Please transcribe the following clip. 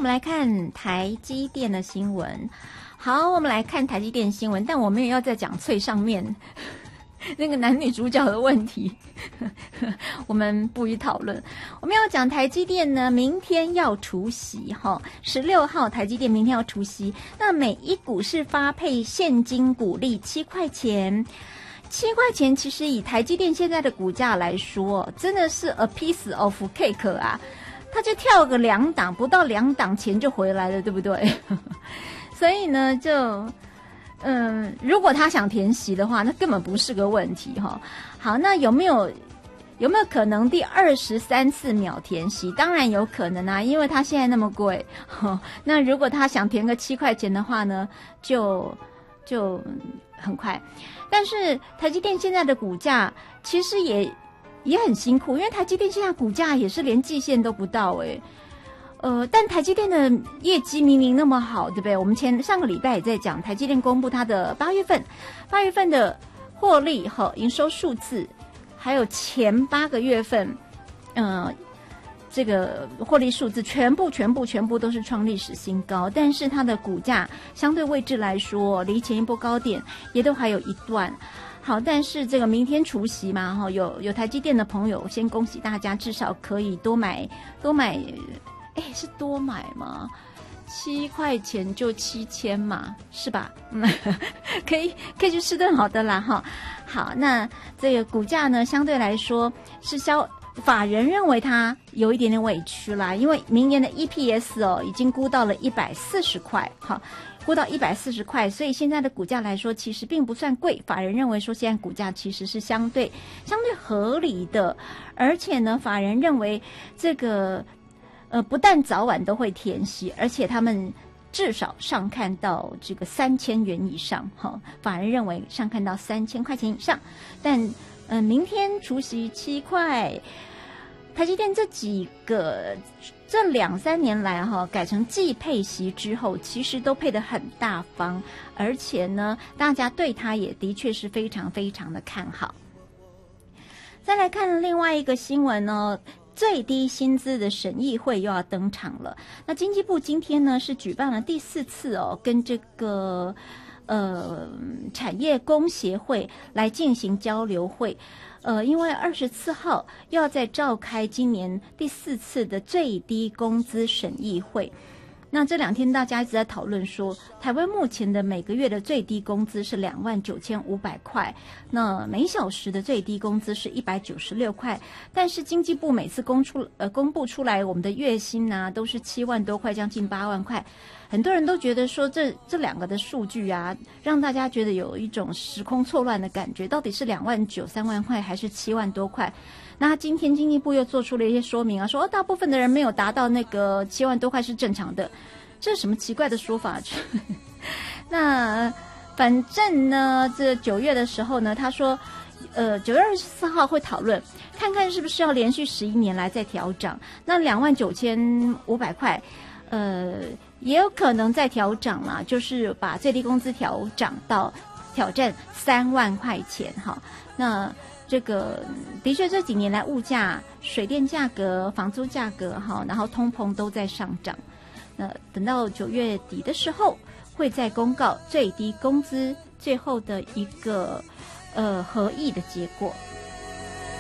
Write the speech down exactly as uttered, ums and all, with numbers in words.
们来看台积电的新闻。好，我们来看台积电新闻，但我们也要再讲最上面那个男女主角的问题，我们不予讨论。我们要讲台积电呢，明天要除息哈，十六号台积电明天要除息，那每一股是发配现金股利七块钱。七块钱其实以台积电现在的股价来说，真的是 a piece of cake 啊，它就跳个两档，不到两档钱就回来了，对不对？所以呢，就嗯，如果他想填息的话，那根本不是个问题哈。好，那有没有有没有可能第二十三次秒填息？当然有可能啊，因为它现在那么贵。那如果他想填个七块钱的话呢，就就很快。但是台积电现在的股价其实也也很辛苦，因为台积电现在股价也是连季线都不到哎、欸，呃，但台积电的业绩明明那么好，对不对？我们前上个礼拜也在讲，台积电公布它的八月份八月份的获利和营收数字，还有前八个月份，嗯、呃。这个获利数字全部全部全部都是创历史新高，但是它的股价相对位置来说，离前一波高点也都还有一段。好，但是这个明天除息嘛，哈，有有台积电的朋友，先恭喜大家，至少可以多买多买，哎，是多买吗？七块钱就七千嘛，是吧？嗯，可以可以去吃顿好的啦，哈。好，那这个股价呢，相对来说是消。法人认为它有一点点委屈啦，因为明年的 E P S 哦已经估到了一百四十块，好，估到一百四十块，所以现在的股价来说其实并不算贵。法人认为说现在股价其实是相对相对合理的，而且呢，法人认为这个呃不但早晚都会填息，而且他们至少上看到这个三千元以上，哈，法人认为上看到三千块钱以上，但。嗯，明天除息七块，台积电这几个这两三年来哈，改成季配息之后，其实都配得很大方，而且呢，大家对它也的确是非常非常的看好。再来看另外一个新闻呢，最低薪资的审议会又要登场了。那经济部今天呢是举办了第四次哦，跟这个。呃，产业工协会来进行交流会，呃，因为二十四号要再召开今年第四次的最低工资审议会。那这两天大家一直在讨论说，台湾目前的每个月的最低工资是两万九千五百块，那每小时的最低工资是一百九十六块，但是经济部每次公出呃公布出来，我们的月薪呢、啊、都是七万多块，将近八万块。很多人都觉得说这这两个的数据啊，让大家觉得有一种时空错乱的感觉，到底是两万九、三万块还是七万多块？那今天经济部又做出了一些说明啊，说、哦、大部分的人没有达到那个七万多块是正常的，这是什么奇怪的说法？那反正呢，这九月的时候呢，他说，呃，九月二十四号会讨论，看看是不是要连续十一年来再调涨。那两万九千五百块，呃。也有可能再调涨啦，就是把最低工资调涨到挑战三万块钱哈。那这个的确这几年来物价、水电价格、房租价格哈，然后通膨都在上涨。那等到九月底的时候，会再公告最低工资最后的一个呃合议的结果。